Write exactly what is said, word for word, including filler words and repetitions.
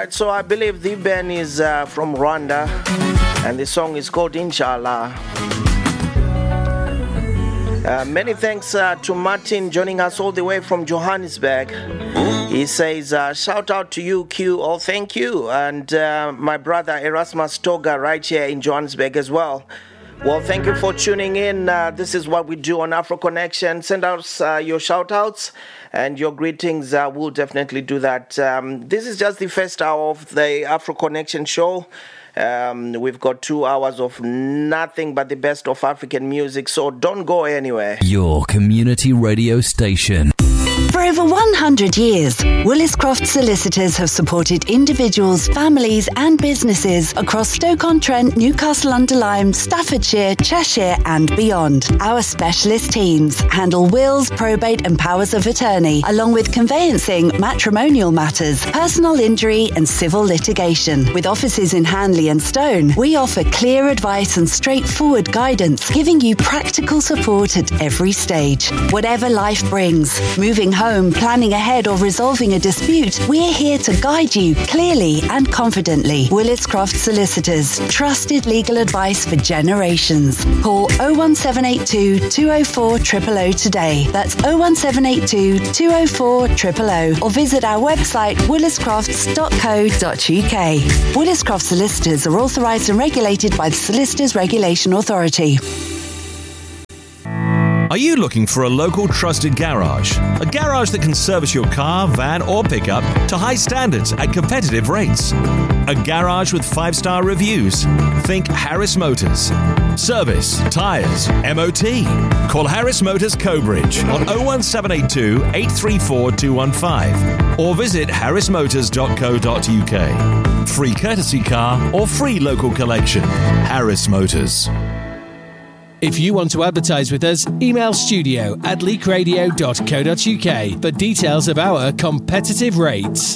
right, so I believe the band is uh, from Rwanda, and the song is called Inshallah. Uh, many thanks uh, to Martin joining us all the way from Johannesburg. He says, uh, shout out to you, Q. Oh, thank you. And uh, my brother Erasmus Toga right here in Johannesburg as well. Well, thank you for tuning in. Uh, this is what we do on Afro Connection. Send us uh, your shout outs and your greetings. Uh, we'll definitely do that. Um, this is just the first hour of the Afro Connection show. Um, we've got two hours of nothing but the best of African music, so don't go anywhere. Your community radio station. For over one hundred years, Willis Croft Solicitors have supported individuals, families and businesses across Stoke-on-Trent, Newcastle-under-Lyme, Staffordshire, Cheshire and beyond. Our specialist teams handle wills, probate and powers of attorney, along with conveyancing, matrimonial matters, personal injury and civil litigation. With offices in Hanley and Stone, we offer clear advice and straightforward guidance, giving you practical support at every stage. Whatever life brings, moving home, planning ahead or resolving a dispute, we're here to guide you clearly and confidently. Willis Croft Solicitors, trusted legal advice for generations. Call oh one seven eight two, two oh four, zero zero zero today. That's oh one seven eight two, two oh four, zero zero zero or visit our website willis crofts dot co dot uk. Willis Croft Solicitors are authorised and regulated by the Solicitors Regulation Authority. Are you looking for a local trusted garage? A garage that can service your car, van or pickup to high standards at competitive rates. A garage with five-star reviews. Think Harris Motors. Service, tyres, M O T. Call Harris Motors Cobridge on oh one seven eight two, eight three four, two one five or visit harris motors dot co dot uk. Free courtesy car or free local collection. Harris Motors. If you want to advertise with us, email studio at leak radio dot co dot uk for details of our competitive rates.